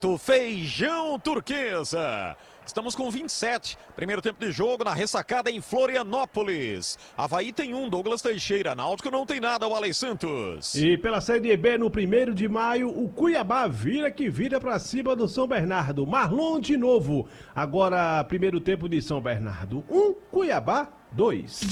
Feijão Turquesa. Estamos com 27. Primeiro tempo de jogo na ressacada em Florianópolis. Avaí tem Douglas Teixeira. Náutico não tem nada, o Alex Santos. E pela Série B, no 1º de maio, o Cuiabá vira pra cima do São Bernardo. Marlon de novo. Agora, primeiro tempo de São Bernardo 1, Cuiabá 2.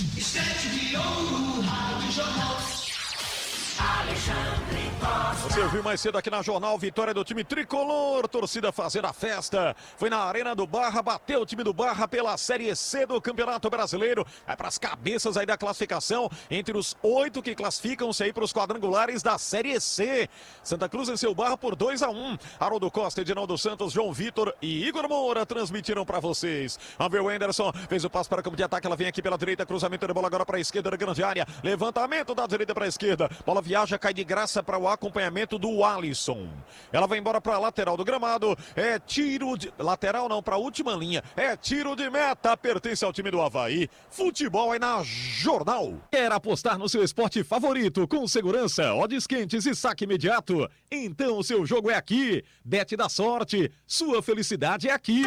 Você viu mais cedo aqui na Jornal, vitória do time tricolor, torcida fazendo a festa. Foi na Arena do Barra, bateu o time do Barra pela Série C do Campeonato Brasileiro. Vai para as cabeças aí da classificação, entre os 8 que classificam-se aí para os quadrangulares da Série C. Santa Cruz venceu o Barra por 2-1. Haroldo Costa, Edinaldo Santos, João Vitor e Igor Moura transmitiram para vocês. Vamos ver o Anderson, fez o passe para o campo de ataque, ela vem aqui pela direita, cruzamento de bola agora para a esquerda da grande área. Levantamento da direita para a esquerda, bola viaja, cai de graça para o acompanhamento do Alisson. Ela vai embora para a lateral do gramado. É tiro de... Lateral não, para a última linha. É tiro de meta. Pertence ao time do Avaí. Futebol é na Jornal. Quer apostar no seu esporte favorito com segurança, odds quentes e saque imediato? Então o seu jogo é aqui. Bet da sorte. Sua felicidade é aqui.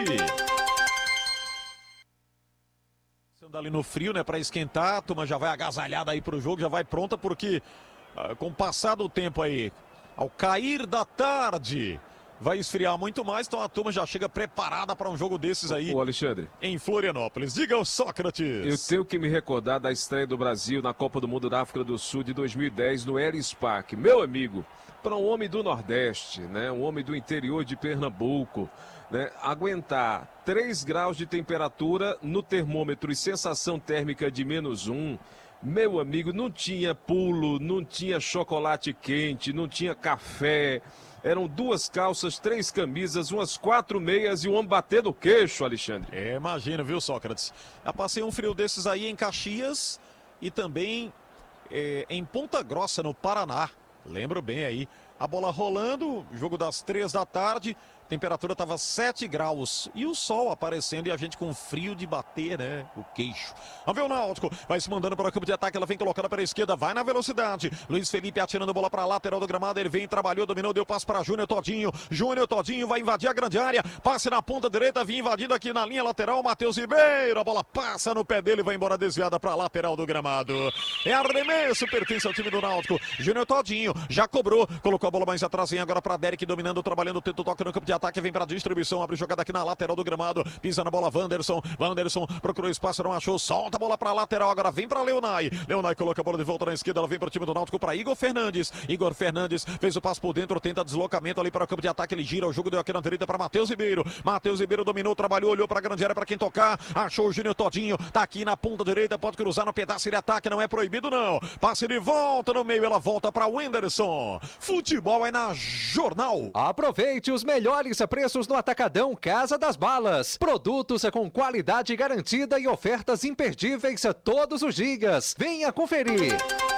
Ali no frio, né, para esquentar. A turma já vai agasalhada aí pro jogo, já vai pronta porque com o passar do tempo aí, ao cair da tarde, vai esfriar muito mais, então a turma já chega preparada para um jogo desses aí. Ô Alexandre, em Florianópolis. Diga ao Sócrates. Eu tenho que me recordar da estreia do Brasil na Copa do Mundo da África do Sul de 2010 no Ellis Park. Meu amigo, para um homem do Nordeste, né, um homem do interior de Pernambuco, né, aguentar 3 graus de temperatura no termômetro e sensação térmica de -1, meu amigo, não tinha pulo, não tinha chocolate quente, não tinha café. Eram 2 calças, 3 camisas, umas 4 meias e um homem batendo o queixo, Alexandre. Imagina, viu, Sócrates? Eu passei um frio desses aí em Caxias e também em Ponta Grossa, no Paraná. Lembro bem aí. A bola rolando, jogo das 3 da tarde. Temperatura estava 7 graus e o sol aparecendo e a gente com frio de bater, né, o queixo. Vamos ver o Náutico, vai se mandando para o campo de ataque, ela vem colocando para a esquerda, vai na velocidade. Luiz Felipe atirando a bola para a lateral do gramado, ele vem, trabalhou, dominou, deu passe para Júnior Todinho. Júnior Todinho vai invadir a grande área, passe na ponta direita, vinha invadindo aqui na linha lateral, Matheus Ribeiro, a bola passa no pé dele, vai embora desviada para a lateral do gramado. É arremesso, pertence ao time do Náutico. Júnior Todinho já cobrou, colocou a bola mais atrás, vem agora para Derek, dominando, trabalhando, tenta o toque no campo de ataque, vem para distribuição, abre jogada aqui na lateral do gramado, pisa na bola Wanderson procurou espaço, não achou, solta a bola para lateral, agora vem para Leonay coloca a bola de volta na esquerda, ela vem para o time do Náutico, para Igor Fernandes fez o passo por dentro, tenta deslocamento ali para o campo de ataque, ele gira o jogo, deu aqui na direita para Matheus Ribeiro dominou, trabalhou, olhou para a grande área para quem tocar, achou o Júnior Todinho, tá aqui na ponta direita, pode cruzar no pedaço de ataque, não é proibido não, passe de volta no meio, ela volta para o Wenderson. Futebol é na Jornal. Aproveite os melhores preços no Atacadão Casa das Balas. Produtos com qualidade garantida e ofertas imperdíveis todos os dias. Venha conferir.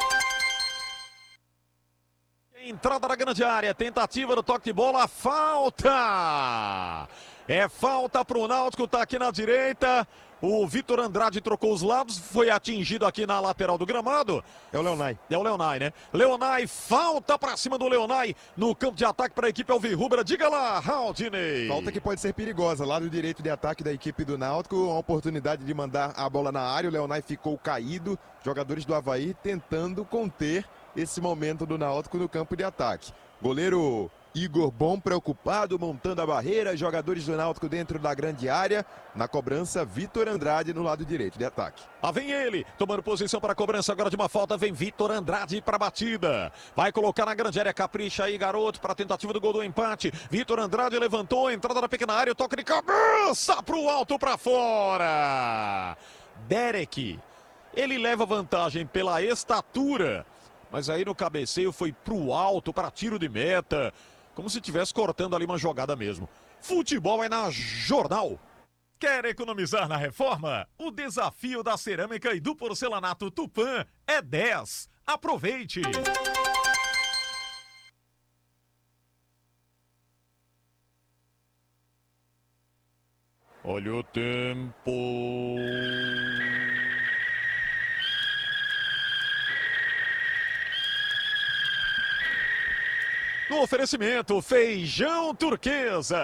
Entrada na grande área, tentativa do toque de bola, falta! É falta pro Náutico, tá aqui na direita. O Vitor Andrade trocou os lados, foi atingido aqui na lateral do gramado. É o Leonay. É o Leonay, né? Leonay, falta pra cima do Leonay no campo de ataque para a equipe alvirrubra. Diga lá, Raudinei. Falta que pode ser perigosa. Lado direito de ataque da equipe do Náutico. Uma oportunidade de mandar a bola na área. O Leonay ficou caído. Jogadores do Avaí tentando conter esse momento do Náutico no campo de ataque. Goleiro Igor Bom preocupado, montando a barreira, jogadores do Náutico dentro da grande área, na cobrança Vitor Andrade no lado direito de ataque. Lá vem ele, tomando posição para a cobrança agora de uma falta, vem Vitor Andrade para a batida, vai colocar na grande área, capricha aí garoto, para a tentativa do gol do empate, Vitor Andrade levantou, entrada na pequena área, toque de cabeça para o alto, para fora, Derek, ele leva vantagem pela estatura, mas aí no cabeceio foi para o alto, para tiro de meta, como se estivesse cortando ali uma jogada mesmo. Futebol é na Jornal. Quer economizar na reforma? O desafio da cerâmica e do porcelanato Tupã é 10. Aproveite! Olha o tempo. No oferecimento, feijão turquesa.